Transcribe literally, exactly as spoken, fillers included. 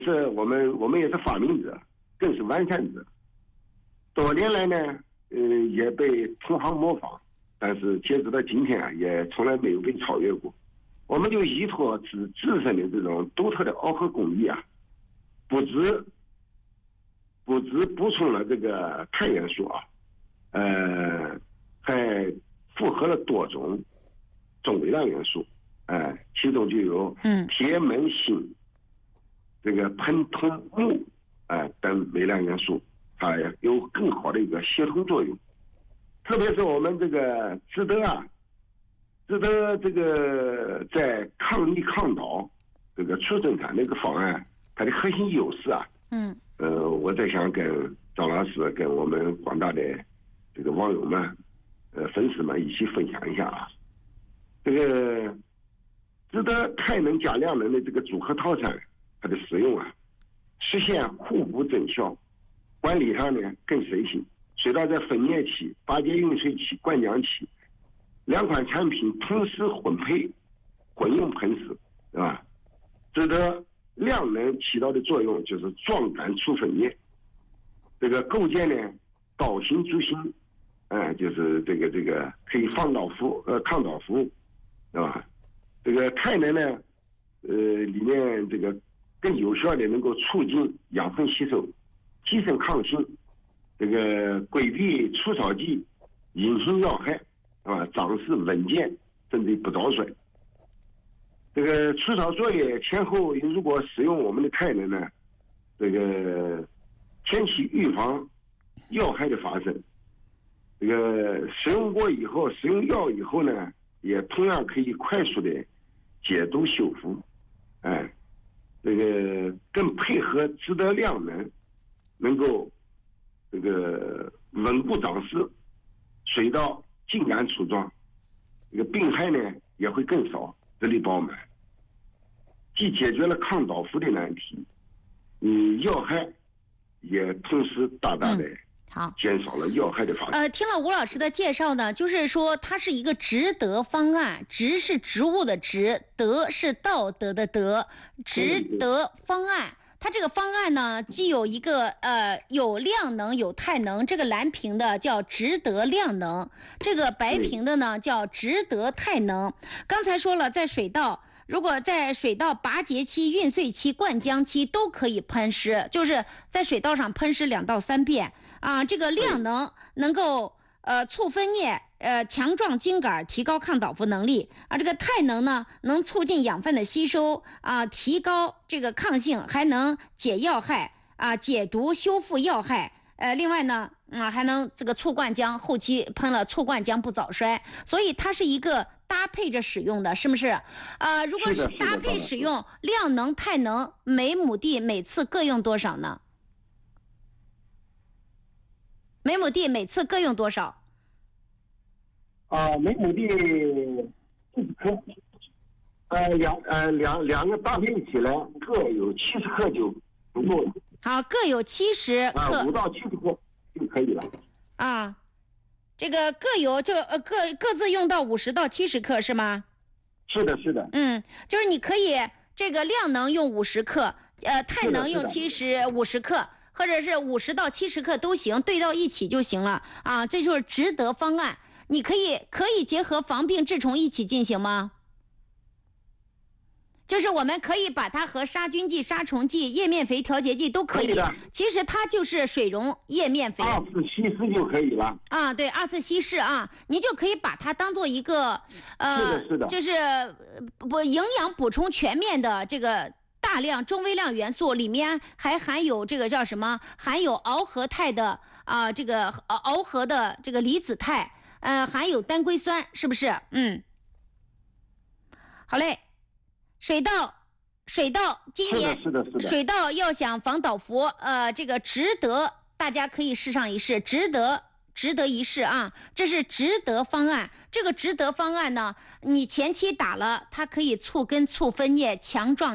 是我们我们也是发明者，更是完善者。多年来呢，呃，也被同行模仿，但是截止到今天啊，也从来没有被超越过。我们就依托自自身的这种独特的螯合工艺啊，不止不止补充了这个碳元素啊，呃，还复合了多种重微量元素，呃，其中就有铁锰锌、这个硼铜钼啊等微量元素，它有更好的一个协同作用。特别是我们这个值得啊，值得这个在抗逆抗倒这个促生产这个方案，它的核心优势啊，嗯，呃，我在想跟张老师跟我们广大的这个网友们、呃粉丝们一起分享一下啊。这个值得太能加量能的这个组合套餐，它的使用啊，实现互补增效，管理上呢更随性。水稻在分蘖期、八节运水期、灌浆期两款产品同时混配、混用喷施，是吧？值得量能起到的作用就是壮杆促分蘖。这个构建呢，导型足型，嗯、呃，就是这个这个可以防倒伏呃抗倒伏，是吧？这个太能呢，呃，里面这个更有效的能够促进养分吸收，提升抗性。这个规避除草剂、隐形药害，啊，长势稳健，甚至不早衰。这个除草作业前后，如果使用我们的太能呢，这个前期预防药害的发生。这个使用过以后，使用药以后呢，也同样可以快速的解毒修复，哎，这个更配合值得量能，能够。这个稳固长势，水稻茎秆粗壮，这个病害呢也会更少，这里饱满，既解决了抗倒伏的难题，嗯，药害也同时大大的好减少了药害的发生。 呃，听了吴老师的介绍呢，就是说它是一个值得方案，值是植物的值，德是道德的德，值得方案。它这个方案呢，既有一个呃有量能有太能，这个蓝屏的叫值得量能，这个白屏的呢叫值得太能。刚才说了，在水稻，如果在水稻拔节期、运穗期、灌浆期都可以喷施，就是在水稻上喷施两到三遍啊。这个量能能够呃促分蘖。呃，强壮茎秆，提高抗倒伏能力啊。这个太能呢，能促进养分的吸收啊，提高这个抗性，还能解药害啊，解毒修复药害。呃，另外呢，啊，还能这个促灌浆，后期喷了促灌浆不早衰，所以它是一个搭配着使用的，是不是？啊，如果是搭配使用，量能、太能，每亩地每次各用多少呢？每亩地每次各用多少？ 啊，每亩地四十克，呃，两呃两两个搭配起来各有七十克就足够了。 好，各有七十克， 啊，五到七十克就可以了。 啊，这个各有就呃各各自用到五十到七十克是吗？ 是的，是的。 嗯，就是你可以这个量能用五十克，呃，太能用七十五十克。或者是五十到七十克都行，对到一起就行了啊，这就是值得方案。你可以可以结合防病治虫一起进行吗？就是我们可以把它和杀菌剂、杀虫剂、叶面肥调节剂都可以。 可以的。 其实它就是水溶叶面肥。 二次稀释就可以了。 啊，对，二次稀释啊，你就可以把它当做一个呃， 是的，是的， 就是不营养补充全面的这个。大量中微量元素里面还含有这个叫什么？含有螯合肽的啊、呃，这个螯合的这个离子肽，呃，含有单硅酸，是不是？嗯，好嘞。水稻，水稻今年是的，是的，是的。 水稻要想防倒伏，呃，这个值得大家可以试上一试，值得。值得一试啊，这是值得方案。这个值得方案呢，你前期打了，它可以促根促分蘖，强壮。